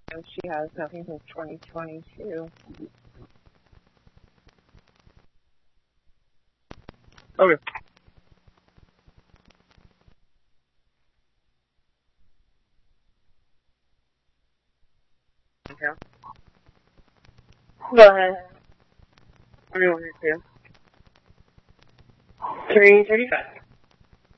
and she has nothing since 2022. Okay. Okay. Go ahead. What do you want me to do? 3:35.